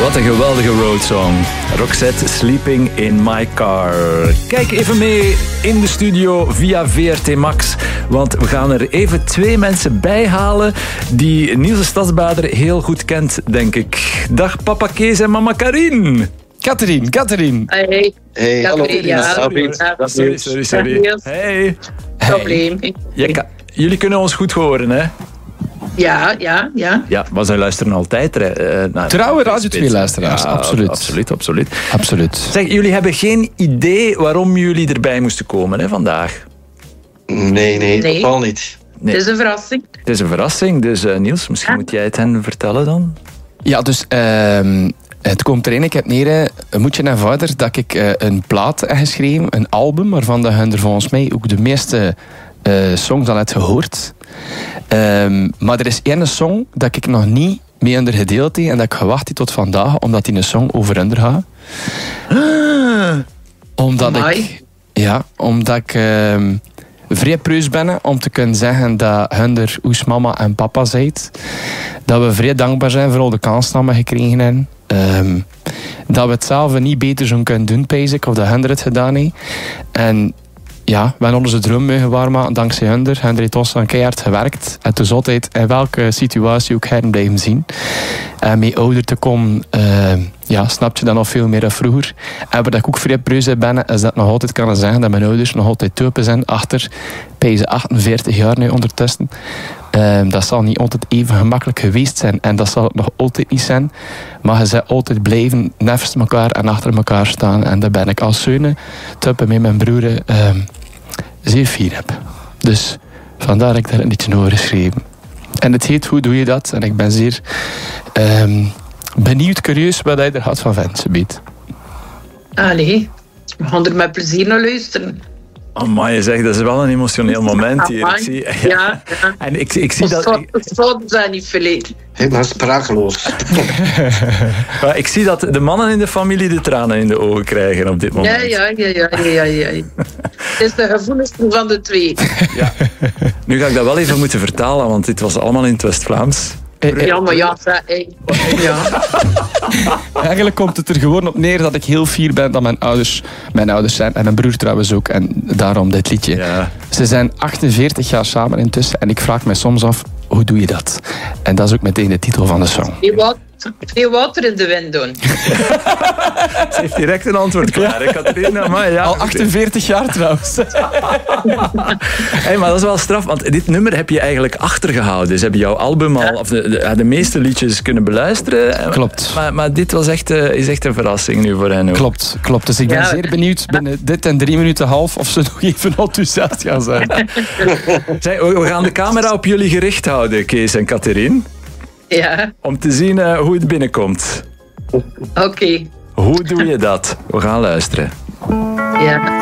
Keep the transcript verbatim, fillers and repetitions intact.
Wat een geweldige roadsong. Roxette, Sleeping in My Car. Kijk even mee in de studio via V R T Max. Want we gaan er even twee mensen bij halen die Niels de Stadsbader heel goed kent, denk ik. Dag papa Kees en mama Karin. Katerien, Katerien. Hey. Hey, hallo. Ja, sorry, sorry, sorry, sorry. Hey. Probleem. Kan, jullie kunnen ons goed horen, hè? Ja, ja, ja. Ja, maar zij luisteren altijd uh, naar... Trouwe Radio twee-luisteraars, ja, absoluut. Absoluut, absoluut. Absoluut. Zeg, jullie hebben geen idee waarom jullie erbij moesten komen, hè, vandaag? Nee, nee, Nee. totaal niet. Nee. Het is een verrassing. Het is een verrassing, dus uh, Niels, misschien Ja. moet jij het hen vertellen dan? Ja, dus uh, het komt erin. Ik heb neer, uh, Moetje en Vader, dat ik uh, een plaat heb geschreven, een album, waarvan dat hun er volgens mij ook de meeste uh, songs al heeft gehoord. Um, maar er is één song dat ik nog niet mee onder gedeeld heb en dat ik gewacht heb tot vandaag, omdat die een song over under gaat. Ah. Omdat Amai. ik... Ja, omdat ik... Uh, vrij preus ben om te kunnen zeggen dat hun er oes mama en papa zijn. Dat we vrij dankbaar zijn voor al de kansen die we gekregen hebben. Um, dat we het zelf niet beter zouden kunnen doen, pijs ik, of dat hun het gedaan heeft. En ja, we hebben onze droom mogen waarmaken dankzij hun. Hun heeft ons aan keihard gewerkt. En het is altijd in welke situatie ook her blijven zien. En mee ouder te komen, uh, ja, snap je dan nog veel meer dan vroeger. En wat ik ook vrij preus ben, is dat ik nog altijd kan zeggen dat mijn ouders nog altijd topen zijn achter pijzen achtenveertig jaar nu ondertussen. Um, dat zal niet altijd even gemakkelijk geweest zijn. En dat zal het nog altijd niet zijn. Maar je zou altijd blijven naast elkaar en achter elkaar staan. En daar ben ik als zoon, tuppen met mijn broeren, um, zeer fier heb. Dus vandaar heb ik daar een beetje over geschreven. En het heet Hoe doe je dat? En ik ben zeer um, benieuwd, curieus wat hij er had van vindt, subiet. Allee, we gaan er met plezier naar luisteren. Amai, je zegt, dat is wel een emotioneel moment hier. Ik zie, Ja, ja. En ik, ik zie dat... Dat zouden zijn niet verleden. Ik ben sprakeloos. Maar ik zie dat de mannen in de familie de tranen in de ogen krijgen op dit moment. Ja, ja, ja, ja, ja, ja, ja. Het is de gevoeligste van de twee. Ja. Nu ga ik dat wel even moeten vertalen, want dit was allemaal in het West-Vlaams. Ja, maar ja, hey. Ja. Eigenlijk komt het er gewoon op neer dat ik heel fier ben dat mijn ouders mijn ouders zijn. En mijn broer trouwens ook. En daarom dit liedje. Ja. Ze zijn achtenveertig jaar samen intussen. En ik vraag me soms af, hoe doe je dat? En dat is ook meteen de titel van de song. Veel water, veel water in de wind doen. Ze heeft direct een antwoord klaar, hè, Catharina? Maar ja. Al achtenveertig jaar trouwens. Hey, maar dat is wel straf, want dit nummer heb je eigenlijk achtergehouden. Ze hebben jouw album al, of de, de, de meeste liedjes kunnen beluisteren. Klopt. Maar, maar dit was echt, uh, is echt een verrassing nu voor hen ook. Klopt, klopt. Dus ik ben Ja. zeer benieuwd binnen dit en drie minuten half of ze nog even enthousiast gaan zijn. Zeg, we we gaan de camera op jullie gericht houden, Kees en Catherine. Ja, Om te zien uh, hoe het binnenkomt. oké. Hoe doe je dat? We gaan luisteren. Ja.